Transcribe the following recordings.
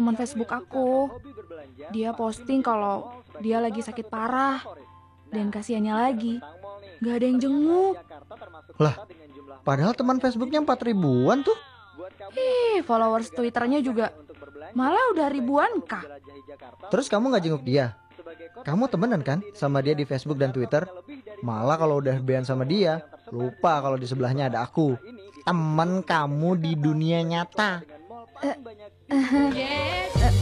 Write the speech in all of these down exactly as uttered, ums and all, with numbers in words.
teman Facebook aku. Dia posting kalau dia lagi sakit parah. Dan kasihannya lagi, gak ada yang jenguk. Lah, padahal teman Facebooknya empat ribuan tuh. Ih, followers Twitternya juga malah udah ribuan kah. Terus kamu gak jenguk dia? Kamu temenan kan sama dia di Facebook dan Twitter? Malah kalau udah ban sama dia, lupa kalau di sebelahnya ada aku, teman kamu di dunia nyata. Eh, eh, eh,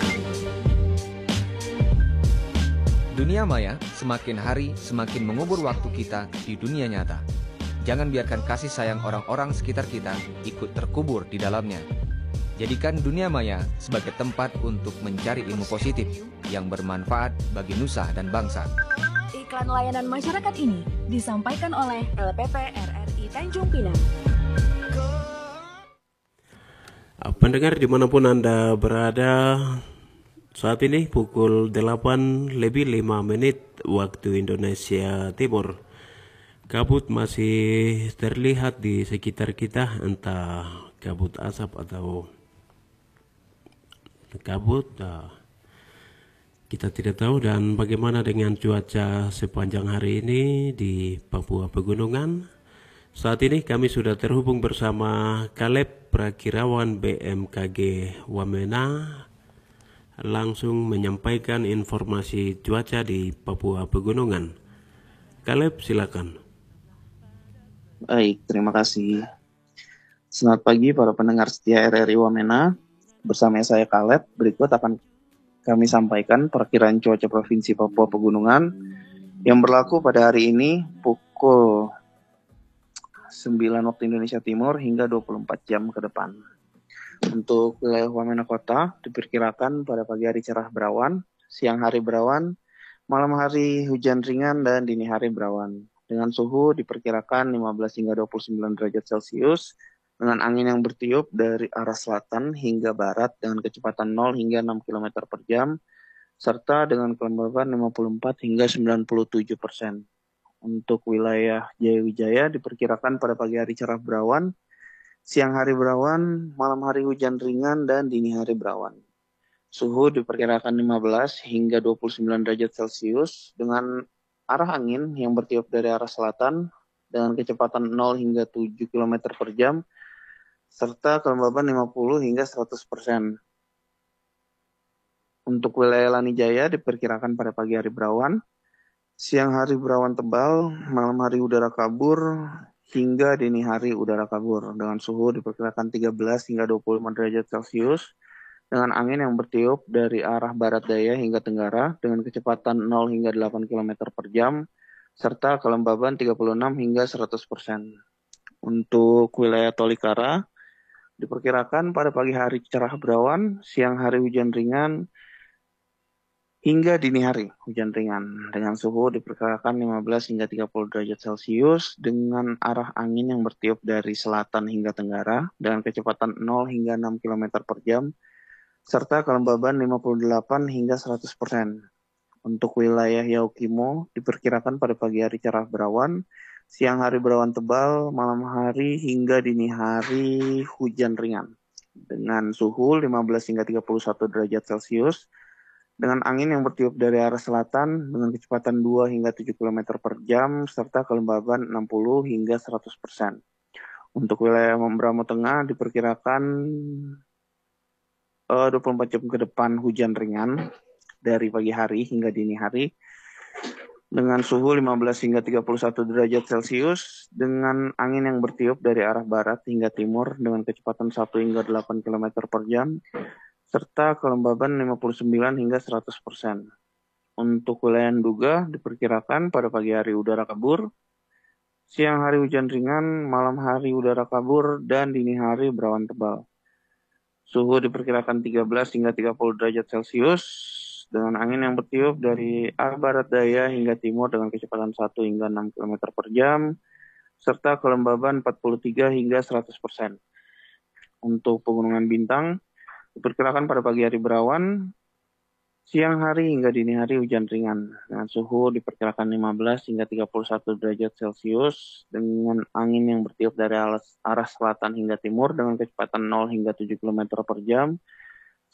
Dunia maya semakin hari semakin mengubur waktu kita di dunia nyata. Jangan biarkan kasih sayang orang-orang sekitar kita ikut terkubur di dalamnya. Jadikan dunia maya sebagai tempat untuk mencari ilmu positif yang bermanfaat bagi nusa dan bangsa. Iklan layanan masyarakat ini disampaikan oleh L P P R R I Tanjung Pinang. Pendengar dimanapun Anda berada, saat ini pukul delapan lebih lima menit waktu Indonesia Timur. Kabut masih terlihat di sekitar kita, entah kabut asap atau kabut, uh, kita tidak tahu. Dan bagaimana dengan cuaca sepanjang hari ini di Papua Pegunungan? Saat ini kami sudah terhubung bersama Caleb Prakirawan B M K G Wamena, langsung menyampaikan informasi cuaca di Papua Pegunungan. Caleb, silakan. Baik, terima kasih. Selamat pagi para pendengar setia R R I Wamena. Bersama saya Caleb, berikut akan kami sampaikan perkiraan cuaca Provinsi Papua Pegunungan yang berlaku pada hari ini pukul sembilan waktu Indonesia Timur hingga dua puluh empat jam ke depan. Untuk wilayah Wamena Kota diperkirakan pada pagi hari cerah berawan, siang hari berawan, malam hari hujan ringan dan dini hari berawan. Dengan suhu diperkirakan lima belas hingga dua puluh sembilan derajat Celcius dengan angin yang bertiup dari arah selatan hingga barat dengan kecepatan nol hingga enam kilometer per jam serta dengan kelembaban lima puluh empat hingga sembilan puluh tujuh persen. Untuk wilayah Jayawijaya diperkirakan pada pagi hari cerah berawan, siang hari berawan, malam hari hujan ringan, dan dini hari berawan. Suhu diperkirakan lima belas hingga dua puluh sembilan derajat Celcius dengan arah angin yang bertiup dari arah selatan dengan kecepatan nol hingga tujuh kilometer per jam serta kelembaban lima puluh hingga seratus persen. Untuk wilayah Lanijaya diperkirakan pada pagi hari berawan, siang hari berawan tebal, malam hari udara kabur, hingga dini hari udara kabur dengan suhu diperkirakan tiga belas hingga dua puluh lima derajat Celcius dengan angin yang bertiup dari arah barat daya hingga tenggara dengan kecepatan nol hingga delapan kilometer per jam serta kelembaban tiga puluh enam hingga seratus persen. Untuk wilayah Tolikara diperkirakan pada pagi hari cerah berawan, siang hari hujan ringan, hingga dini hari hujan ringan dengan suhu diperkirakan lima belas hingga tiga puluh derajat Celcius dengan arah angin yang bertiup dari selatan hingga tenggara dengan kecepatan nol hingga enam kilometer per jam serta kelembaban lima puluh delapan hingga seratus persen. Untuk wilayah Yaukimo diperkirakan pada pagi hari cerah berawan, siang hari berawan tebal, malam hari hingga dini hari hujan ringan dengan suhu lima belas hingga tiga puluh satu derajat Celcius dengan angin yang bertiup dari arah selatan dengan kecepatan dua hingga tujuh kilometer per jam serta kelembaban enam puluh hingga seratus persen. Untuk wilayah Mamberamo Tengah diperkirakan uh, dua puluh empat jam ke depan hujan ringan dari pagi hari hingga dini hari dengan suhu lima belas hingga tiga puluh satu derajat Celcius dengan angin yang bertiup dari arah barat hingga timur dengan kecepatan satu hingga delapan kilometer per jam serta kelembaban lima puluh sembilan hingga seratus persen. Untuk wilayah Nduga diperkirakan pada pagi hari udara kabur, siang hari hujan ringan, malam hari udara kabur, dan dini hari berawan tebal. Suhu diperkirakan tiga belas hingga tiga puluh derajat Celcius dengan angin yang bertiup dari arah barat daya hingga timur dengan kecepatan satu hingga enam kilometer per jam serta kelembaban empat puluh tiga hingga seratus persen. Untuk Pegunungan Bintang diperkirakan pada pagi hari berawan, siang hari hingga dini hari hujan ringan dengan suhu diperkirakan lima belas hingga tiga puluh satu derajat Celcius dengan angin yang bertiup dari arah selatan hingga timur dengan kecepatan nol hingga tujuh kilometer per jam